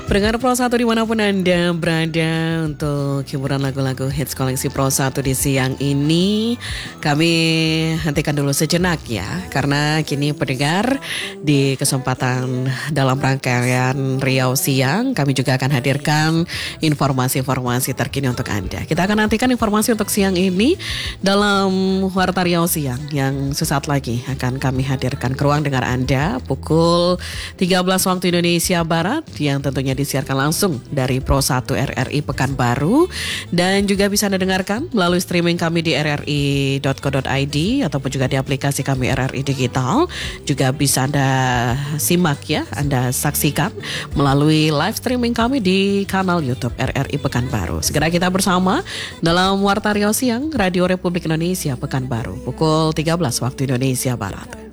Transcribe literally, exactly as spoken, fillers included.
Pendengar Pro satu dimanapun Anda berada, untuk hiburan lagu-lagu hits koleksi Pro satu di siang ini, kami hentikan dulu sejenak ya, karena kini pendengar di kesempatan dalam rangkaian Riau Siang, kami juga akan hadirkan informasi-informasi terkini untuk Anda. Kita akan nantikan informasi untuk siang ini dalam Warta Riau Siang yang sesaat lagi akan kami hadirkan ke ruang dengar Anda pukul tiga belas waktu Indonesia Barat, yang tentunya disiarkan langsung dari Pro satu R R I Pekanbaru, dan juga bisa Anda dengarkan melalui streaming kami di r r i dot co dot i d ataupun juga di aplikasi kami R R I Digital. Juga bisa Anda simak ya, Anda saksikan melalui live streaming kami di kanal YouTube R R I Pekanbaru. Segera kita bersama dalam Warta Riau Siang Radio Republik Indonesia Pekanbaru pukul tiga belas waktu Indonesia Barat.